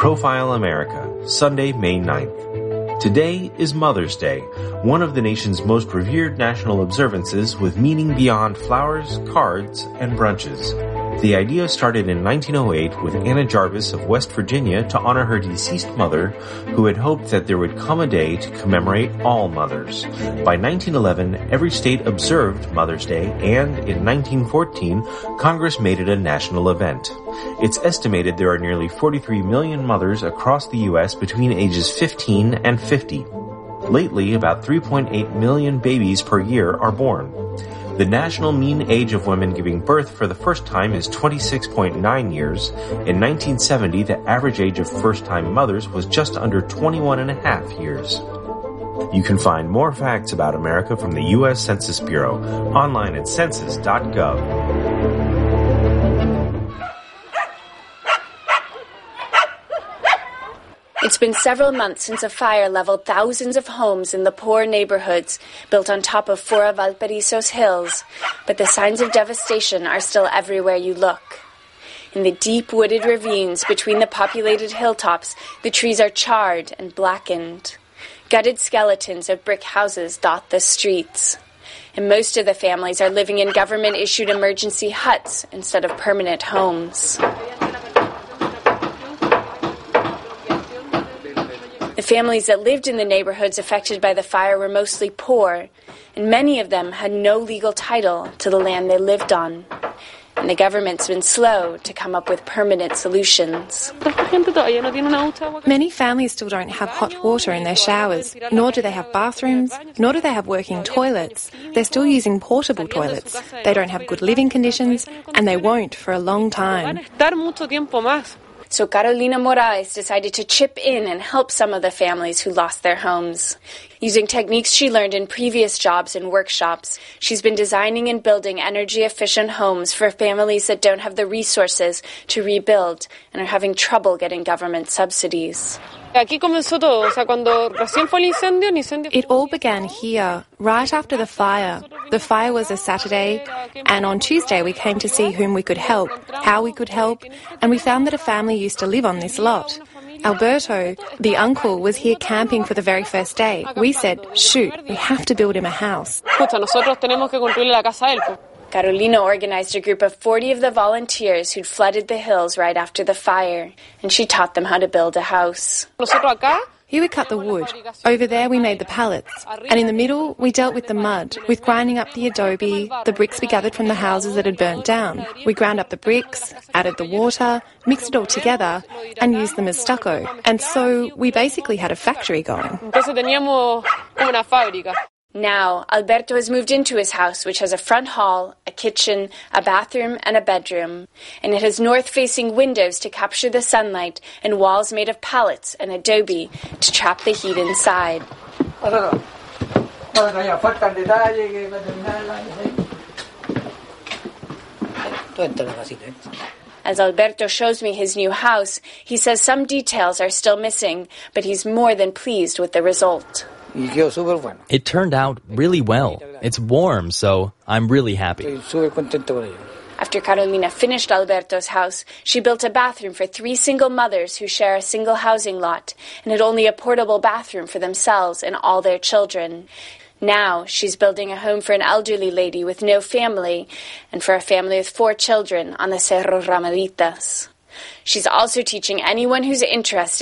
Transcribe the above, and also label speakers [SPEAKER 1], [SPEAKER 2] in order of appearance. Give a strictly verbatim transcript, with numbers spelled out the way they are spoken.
[SPEAKER 1] Profile America, Sunday, May ninth. Today is Mother's Day, one of the nation's most revered national observances with meaning beyond flowers, cards, and brunches. The idea started in nineteen oh eight with Anna Jarvis of West Virginia to honor her deceased mother, who had hoped that there would come a day to commemorate all mothers. By nineteen eleven, every state observed Mother's Day, and in nineteen fourteen, Congress made it a national event. It's estimated there are nearly forty-three million mothers across the U S between ages fifteen and fifty. Lately, about three point eight million babies per year are born. The national mean age of women giving birth for the first time is twenty-six point nine years. In nineteen seventy, the average age of first-time mothers was just under twenty-one and a half years. You can find more facts about America from the U S Census Bureau online at census dot gov.
[SPEAKER 2] It's been several months since a fire leveled thousands of homes in the poor neighborhoods built on top of Fora Valparaiso's hills, but the signs of devastation are still everywhere you look. In the deep wooded ravines between the populated hilltops, the trees are charred and blackened. Gutted skeletons of brick houses dot the streets. And most of the families are living in government-issued emergency huts instead of permanent homes. The families that lived in the neighborhoods affected by the fire were mostly poor, and many of them had no legal title to the land they lived on. And the government's been slow to come up with permanent solutions.
[SPEAKER 3] Many families still don't have hot water in their showers, nor do they have bathrooms, nor do they have working toilets. They're still using portable toilets. They don't have good living conditions, and they won't for a long time.
[SPEAKER 2] So Carolina Moraes decided to chip in and help some of the families who lost their homes. Using techniques she learned in previous jobs and workshops, she's been designing and building energy-efficient homes for families that don't have the resources to rebuild and are having trouble getting government subsidies.
[SPEAKER 3] It all began here, right after the fire. The fire was a Saturday, and on Tuesday we came to see whom we could help, how we could help, and we found that a family used to live on this lot. Alberto, the uncle, was here camping for the very first day. We said, shoot, we have to build him a house.
[SPEAKER 2] Carolina organized a group of forty of the volunteers who'd flooded the hills right after the fire, and she taught them how to build a house.
[SPEAKER 3] Here we cut the wood. Over there we made the pallets. And in the middle we dealt with the mud, with grinding up the adobe, the bricks we gathered from the houses that had burnt down. We ground up the bricks, added the water, mixed it all together, and used them as stucco. And so we basically had a factory going.
[SPEAKER 2] Now, Alberto has moved into his house, which has a front hall, a kitchen, a bathroom, and a bedroom. And it has north-facing windows to capture the sunlight and walls made of pallets and adobe to trap the heat inside. As Alberto shows me his new house, he says some details are still missing, but he's more than pleased with the result.
[SPEAKER 4] It turned out really well. It's warm, so I'm really happy.
[SPEAKER 2] After Carolina finished Alberto's house, she built a bathroom for three single mothers who share a single housing lot and had only a portable bathroom for themselves and all their children. Now she's building a home for an elderly lady with no family and for a family with four children on the Cerro Ramaditas. She's also teaching anyone who's interested